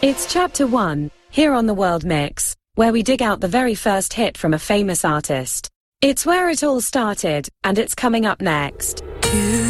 It's Chapter 1, here on the World Mix, where we dig out the very first hit from a famous artist. It's where it all started, and it's coming up next.